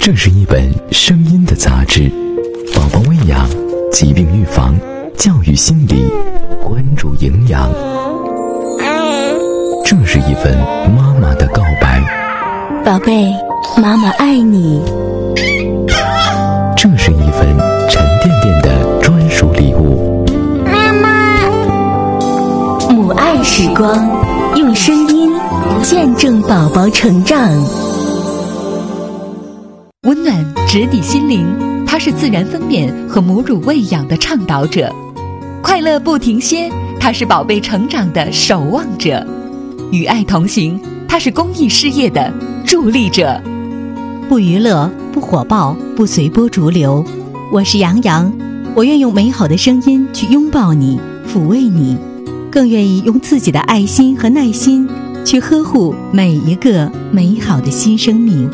这是一本声音的杂志，宝宝喂养、疾病预防、教育心理、关注营养。这是一份妈妈的告白， 宝贝，妈妈爱你。 这是一份沉甸甸的专属礼物， 妈妈。母爱时光，用声音见证宝宝成长。 温暖直抵心灵，它是自然分娩和母乳喂养的倡导者；快乐不停歇，它是宝贝成长的守望者；与爱同行，它是公益事业的助力者。 不娱乐，不火爆，不随波逐流。我是杨洋，我愿用美好的声音去拥抱你，抚慰你，更愿意用自己的爱心和耐心去呵护每一个美好的新生命。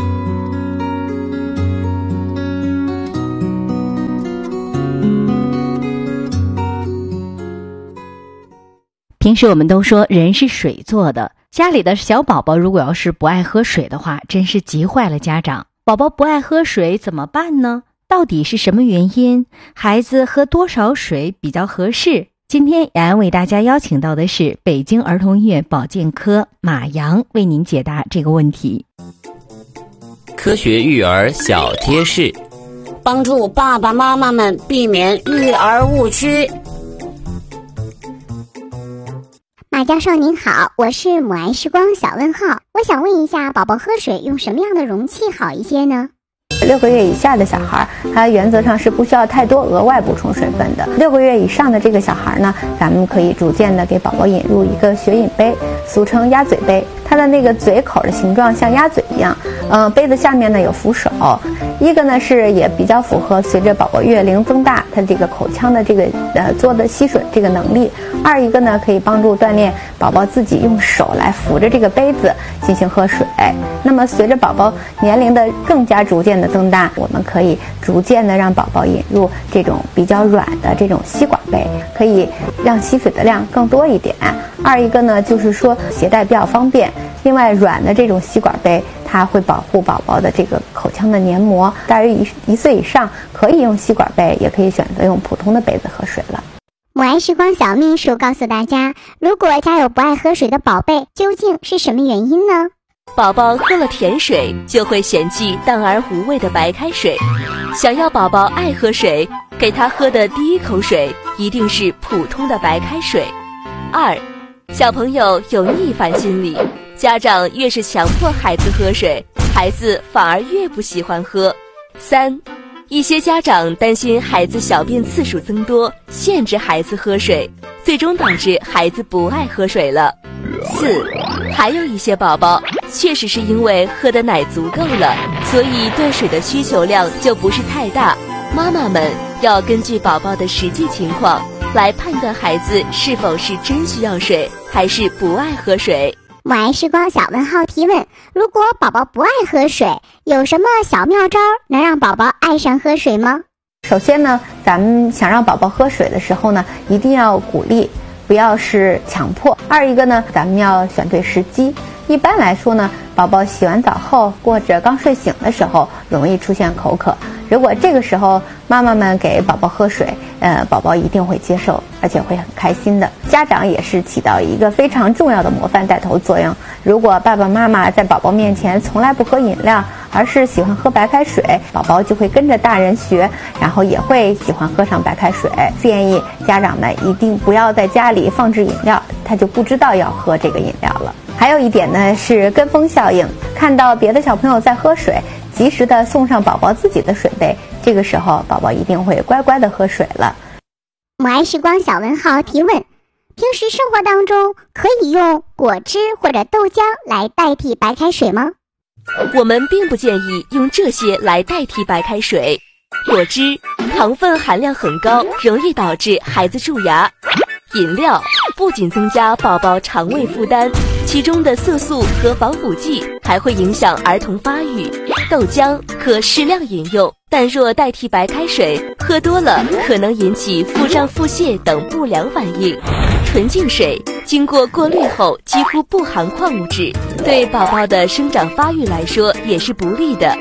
平时我们都说人是水做的，家里的小宝宝如果要是不爱喝水的话，真是急坏了家长。宝宝不爱喝水怎么办呢？到底是什么原因？孩子喝多少水比较合适？今天雅安为大家邀请到的是北京儿童医院保健科马洋，为您解答这个问题。 科学育儿小贴士， 帮助爸爸妈妈们避免育儿误区。 马教授您好，我是母爱时光小问号，我想问一下，宝宝喝水用什么样的容器好一些呢 ？6个月以下的小孩，他原则上是不需要太多额外补充水分的。6个月以上的这个小孩呢，咱们可以逐渐的给宝宝引入一个血饮杯，俗称鸭嘴杯。它的那个嘴口的形状像鸭嘴一样，杯子下面呢有扶手。一个呢是也比较符合随着宝宝月龄增大，它这个口腔的这个做的吸吮这个能力。二一个呢可以帮助锻炼宝宝自己用手来扶着这个杯子进行喝水。那么随着宝宝年龄的更加逐渐的增大，我们可以逐渐的让宝宝引入这种比较软的这种吸管杯，可以让吸水的量更多一点。二一个呢就是说携带比较方便，另外软的这种吸管杯它会保护宝宝的这个口腔的黏膜。大约1岁以上可以用吸管杯，也可以选择用普通的杯子喝水了。 母爱时光小秘书告诉大家，如果家有不爱喝水的宝贝，究竟是什么原因呢？ 宝宝喝了甜水就会嫌弃淡而无味的白开水，想要宝宝爱喝水，给他喝的第一口水一定是普通的白开水。2，小朋友有逆反心理，家长越是强迫孩子喝水，孩子反而越不喜欢喝。3，一些家长担心孩子小便次数增多，限制孩子喝水，最终导致孩子不爱喝水了。4，还有一些宝宝确实是因为喝的奶足够了，所以对水的需求量就不是太大。妈妈们要根据宝宝的实际情况来判断孩子是否是真需要水，还是不爱喝水。 母爱时光小问号提问，如果宝宝不爱喝水，有什么小妙招能让宝宝爱上喝水吗？ 首先呢，咱们想让宝宝喝水的时候呢，一定要鼓励，不要是强迫。二一个呢，咱们要选对时机。一般来说呢，宝宝洗完澡后或者刚睡醒的时候容易出现口渴，如果这个时候妈妈们给宝宝喝水，宝宝一定会接受，而且会很开心的。家长也是起到一个非常重要的模范带头作用。如果爸爸妈妈在宝宝面前从来不喝饮料，而是喜欢喝白开水，宝宝就会跟着大人学，然后也会喜欢喝上白开水。建议家长们一定不要在家里放置饮料，他就不知道要喝这个饮料了。还有一点呢是跟风效应，看到别的小朋友在喝水，及时的送上宝宝自己的水杯，这个时候宝宝一定会乖乖的喝水了。 母爱时光小问号提问，平时生活当中可以用果汁或者豆浆来代替白开水吗？ 我们并不建议用这些来代替白开水。果汁糖分含量很高，容易导致孩子蛀牙。饮料不仅增加宝宝肠胃负担，其中的色素和防腐剂还会影响儿童发育。豆浆可适量饮用，但若代替白开水，喝多了可能引起腹胀、腹泻等不良反应。纯净水经过过滤后几乎不含矿物质，对宝宝的生长发育来说也是不利的。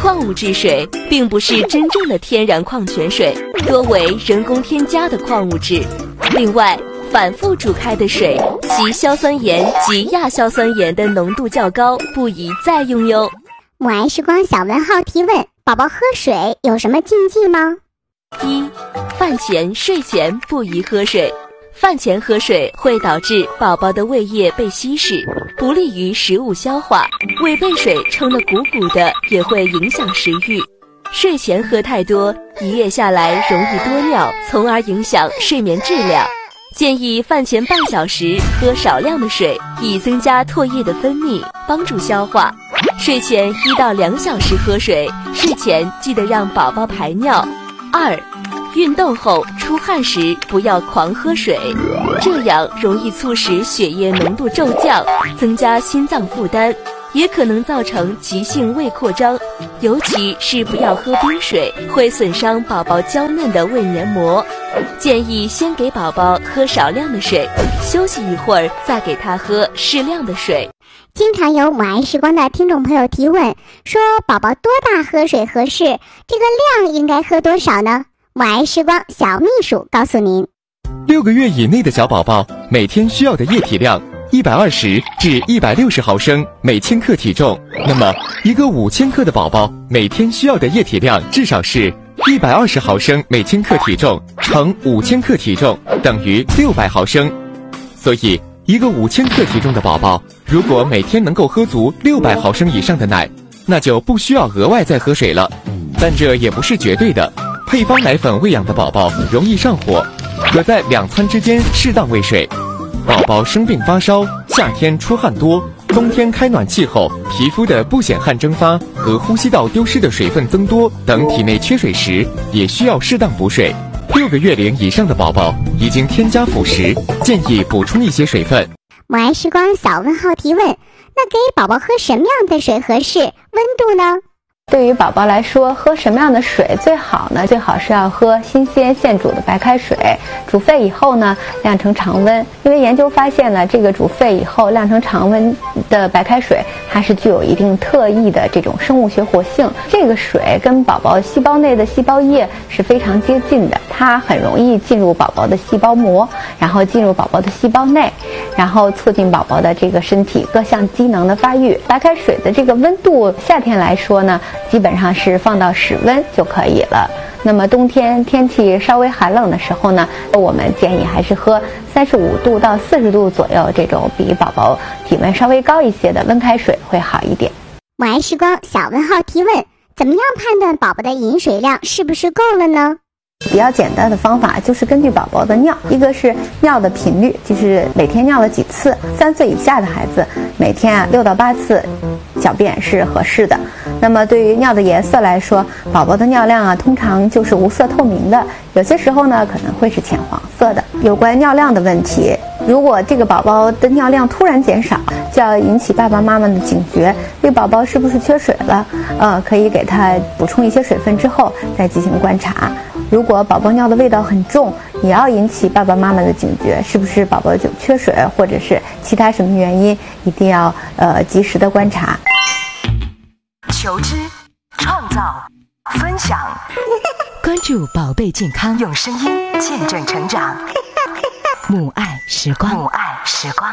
矿物质水并不是真正的天然矿泉水，多为人工添加的矿物质。另外，反复煮开的水，其硝酸盐及亚硝酸盐的浓度较高，不宜再用哟。 母爱时光小问号提问：宝宝喝水有什么禁忌吗？ 一、饭前、睡前不宜喝水。饭前喝水会导致宝宝的胃液被稀释，不利于食物消化，胃被水撑得鼓鼓的，也会影响食欲。睡前喝太多，一夜下来容易多尿，从而影响睡眠质量。建议饭前半小时喝少量的水，以增加唾液的分泌，帮助消化。睡前1到2小时喝水，睡前记得让宝宝排尿。2、运动后出汗时不要狂喝水，这样容易促使血液浓度骤降，增加心脏负担，也可能造成急性胃扩张。尤其是不要喝冰水，会损伤宝宝娇嫩的胃黏膜。建议先给宝宝喝少量的水，休息一会儿再给他喝适量的水。 经常有母爱时光的听众朋友提问，说宝宝多大喝水合适？这个量应该喝多少呢？母爱时光小秘书告诉您 ，6个月以内的小宝宝每天需要的液体量120至160毫升每千克体重，那么一个5千克的宝宝每天需要的液体量至少是120毫升每千克体重乘5千克体重等于600毫升。所以一个5千克体重的宝宝如果每天能够喝足600毫升以上的奶，那就不需要额外再喝水了。但这也不是绝对的，配方奶粉喂养的宝宝容易上火，可在2餐之间适当喂水。宝宝生病发烧，夏天出汗多，冬天开暖气后皮肤的不显汗蒸发和呼吸道丢失的水分增多等体内缺水时，也需要适当补水。6个月龄以上的宝宝已经添加辅食，建议补充一些水分。 母爱时光小问号提问：那给宝宝喝什么样的水合适？温度呢？ 对于宝宝来说，喝什么样的水最好呢？最好是要喝新鲜现煮的白开水，煮沸以后呢，晾成常温。因为研究发现呢，这个煮沸以后晾成常温的白开水，它是具有一定特异的这种生物学活性。这个水跟宝宝细胞内的细胞液是非常接近的，它很容易进入宝宝的细胞膜，然后进入宝宝的细胞内，然后促进宝宝的这个身体各项机能的发育。白开水的这个温度，夏天来说呢，基本上是放到室温就可以了。那么冬天天气稍微寒冷的时候呢，我们建议还是喝35度到40度左右这种比宝宝体温稍微高一些的温开水会好一点。 母爱时光小问号提问：怎么样判断宝宝的饮水量是不是够了呢？ 比较简单的方法就是根据宝宝的尿，一个是尿的频率，就是每天尿了几次。3岁以下的孩子每天6到8次小便是合适的。那么对于尿的颜色来说，宝宝的尿量通常就是无色透明的，有些时候呢可能会是浅黄色的。有关尿量的问题，如果这个宝宝的尿量突然减少，就要引起爸爸妈妈的警觉，这个宝宝是不是缺水了？可以给他补充一些水分之后再进行观察。如果宝宝尿的味道很重，也要引起爸爸妈妈的警觉，是不是宝宝就缺水，或者是其他什么原因，一定要及时的观察。 求知、创造、分享， 关注宝贝健康， 用声音见证成长。 母爱时光， 母爱时光。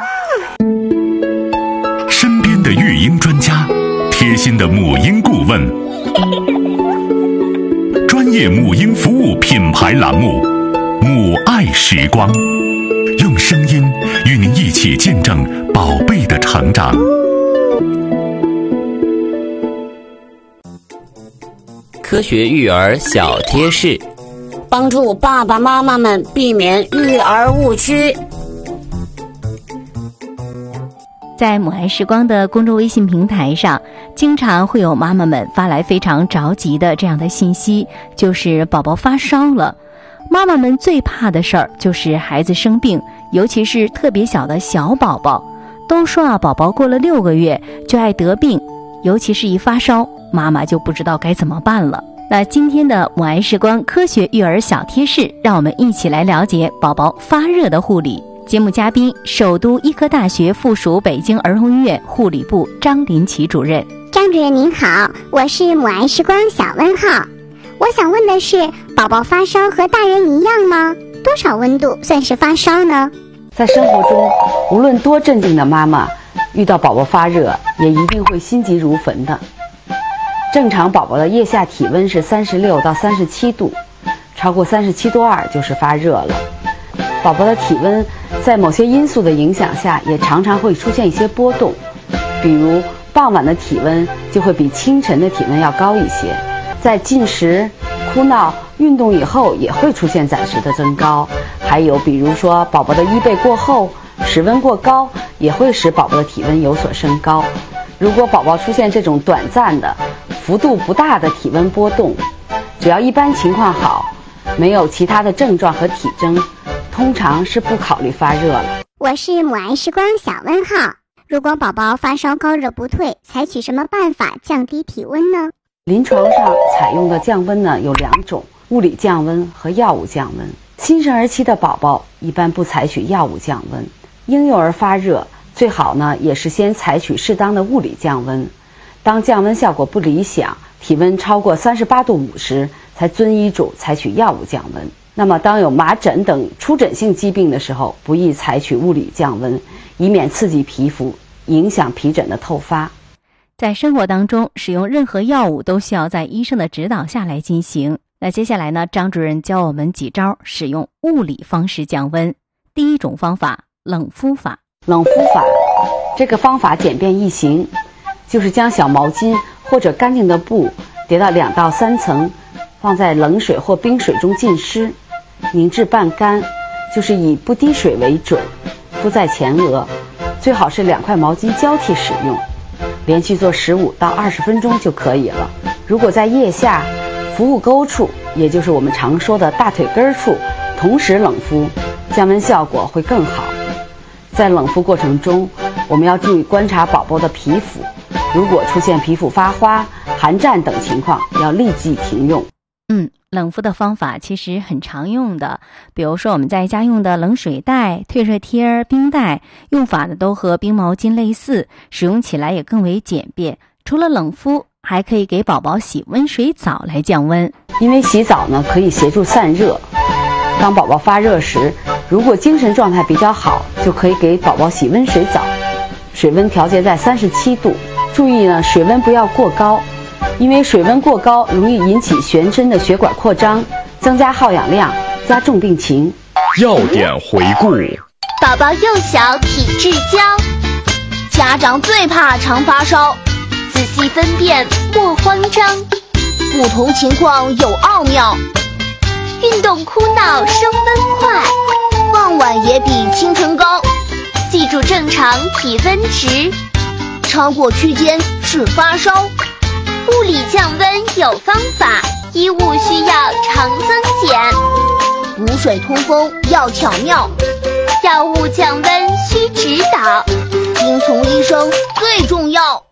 身边的育婴专家，贴心的母婴顾问，专业母婴服务品牌栏目《母爱时光》，用声音与您一起见证宝贝的成长。 科学育儿小贴士， 帮助爸爸妈妈们避免育儿误区。 在母爱时光的公众微信平台上，经常会有妈妈们发来非常着急的这样的信息，就是宝宝发烧了。妈妈们最怕的事儿就是孩子生病，尤其是特别小的小宝宝。都说宝宝过了6个月就爱得病，尤其是一发烧，妈妈就不知道该怎么办了。那今天的母爱时光科学育儿小贴士，让我们一起来了解宝宝发热的护理。节目嘉宾：首都医科大学附属北京儿童医院护理部张林奇主任。 张主任您好，我是母爱时光小问号。我想问的是，宝宝发烧和大人一样吗？多少温度算是发烧呢？ 在生活中，无论多镇定的妈妈，遇到宝宝发热，也一定会心急如焚的。正常宝宝的腋下体温是36到37度，超过37度2就是发热了。宝宝的体温在某些因素的影响下，也常常会出现一些波动，比如傍晚的体温就会比清晨的体温要高一些。在进食、哭闹、运动以后也会出现暂时的增高，还有比如说宝宝的衣被过厚、室温过高，也会使宝宝的体温有所升高。如果宝宝出现这种短暂的、幅度不大的体温波动，只要一般情况好，没有其他的症状和体征，通常是不考虑发热了。 我是母爱时光小问号。如果宝宝发烧高热不退，采取什么办法降低体温呢？ 临床上采用的降温呢有2种，物理降温和药物降温。新生儿期的宝宝一般不采取药物降温，婴幼儿发热最好呢也是先采取适当的物理降温。当降温效果不理想，体温超过38度5时，才遵医嘱采取药物降温。那么当有麻疹等出疹性疾病的时候，不宜采取物理降温，以免刺激皮肤，影响皮疹的透发。 在生活当中，使用任何药物都需要在医生的指导下来进行。那接下来呢，张主任教我们几招使用物理方式降温。第一种方法，冷敷法。 冷敷法这个方法简便易行，就是将小毛巾或者干净的布叠到2到3层，放在冷水或冰水中浸湿，凝至半干，就是以不滴水为准，敷在前额，最好是2块毛巾交替使用，连续做15到20分钟就可以了。如果在腋下、腹股沟处，也就是我们常说的大腿根处，同时冷敷，降温效果会更好。在冷敷过程中，我们要注意观察宝宝的皮肤，如果出现皮肤发花、寒战等情况，要立即停用。 冷敷的方法其实很常用的，比如说我们在家用的冷水袋、退热贴、冰袋，用法呢都和冰毛巾类似，使用起来也更为简便。除了冷敷，还可以给宝宝洗温水澡来降温。 因为洗澡呢可以协助散热，当宝宝发热时，如果精神状态比较好，就可以给宝宝洗温水澡，水温调节在37度，注意呢水温不要过高，因为水温过高容易引起全身的血管扩张，增加耗氧量，加重病情。 要点回顾： 宝宝幼小体质娇，家长最怕常发烧，仔细分辨莫慌张，不同情况有奥妙，运动哭闹升温快，傍晚也比清晨高，记住正常体温值，超过区间是发烧。物理降温有方法，衣物需要常增减，补水通风要巧妙，药物降温需指导，听从医生最重要。